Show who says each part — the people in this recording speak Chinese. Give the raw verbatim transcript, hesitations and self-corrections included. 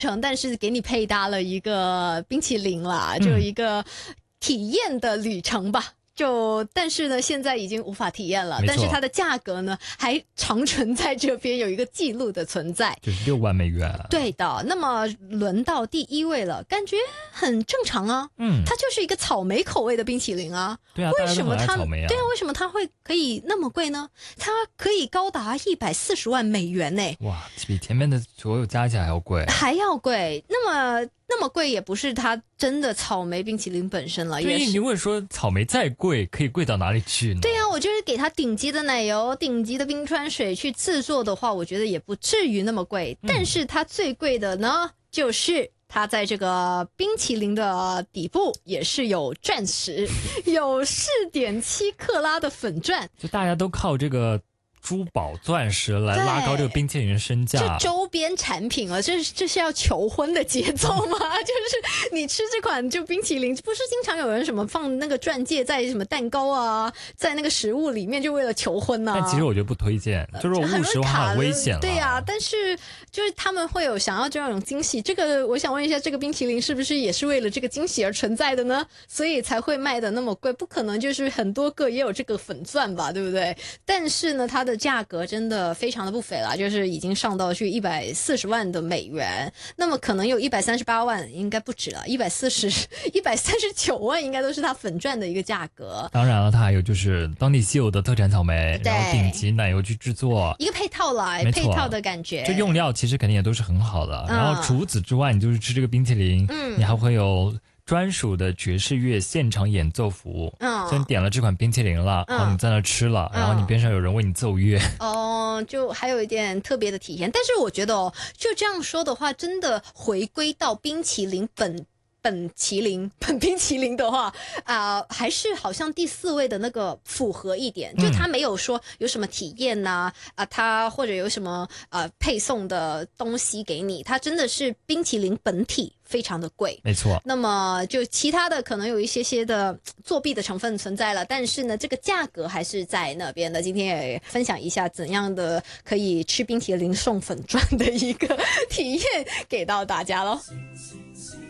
Speaker 1: 程，但是给你配搭了一个冰淇淋啦，就一个体验的旅程吧。就但是呢，现在已经无法体验了，但是它的价格呢还长存在这边有一个记录的存在，
Speaker 2: 就是六万美元、啊。
Speaker 1: 对的，那么轮到第一位了，感觉很正常啊。嗯，它就是一个草莓口味的冰淇淋啊。
Speaker 2: 对啊，
Speaker 1: 为什么它、
Speaker 2: 草莓啊？
Speaker 1: 对啊，为什么它会可以那么贵呢？它可以高达一百四十万美元呢、欸！
Speaker 2: 哇，比前面的所有加起来还要贵，
Speaker 1: 还要贵。那么。那么贵也不是它真的草莓冰淇淋本身了，
Speaker 2: 对，
Speaker 1: 也是。
Speaker 2: 你问说草莓再贵，可以贵到哪里去呢？
Speaker 1: 对啊，我就是给它顶级的奶油、顶级的冰川水去制作的话，我觉得也不至于那么贵。嗯、但是它最贵的呢，就是它在这个冰淇淋的底部也是有钻石，有四点七克拉的粉钻，
Speaker 2: 就大家都靠这个。珠宝钻石来拉高这个冰淇淋身价，
Speaker 1: 这周边产品了，这这是要求婚的节奏吗？就是你吃这款就冰淇淋，不是经常有人什么放那个钻戒在什么蛋糕啊，在那个食物里面，就为了求婚呢、啊？
Speaker 2: 但其实我觉得不推荐，就是我误食的话很危险了。
Speaker 1: 对呀、啊，但是就是他们会有想要这种惊喜，这个我想问一下，这个冰淇淋是不是也是为了这个惊喜而存在的呢？所以才会卖的那么贵，不可能就是很多个也有这个粉钻吧，对不对？但是呢，它的价格真的非常的不菲啦，就是已经上到去一百四十万的美元，那么可能有一百三十八万，应该不止了，一百四十、一百三十九万应该都是它粉钻的一个价格。
Speaker 2: 当然了，它还有就是当地稀有的特产草莓，然后顶级奶油去制作，
Speaker 1: 一个配套啦，配套的感觉。
Speaker 2: 就用料其实肯定也都是很好的，嗯、然后除此之外，你就是吃这个冰淇淋，嗯、你还会有。专属的爵士乐现场演奏服务，嗯，所以你点了这款冰淇淋了，嗯、然后你在那吃了，嗯、然后你边上有人为你奏乐，
Speaker 1: 哦，就还有一点特别的体验。但是我觉得哦，就这样说的话，真的回归到冰淇淋本。本麒麟本冰淇淋的话啊、呃，还是好像第四位的那个符合一点，就他没有说有什么体验呐啊、呃，他或者有什么呃配送的东西给你，它真的是冰淇淋本体非常的贵，
Speaker 2: 没错。
Speaker 1: 那么就其他的可能有一些些的作弊的成分存在了，但是呢，这个价格还是在那边的。今天也分享一下怎样的可以吃冰淇淋送粉钻的一个体验给到大家咯。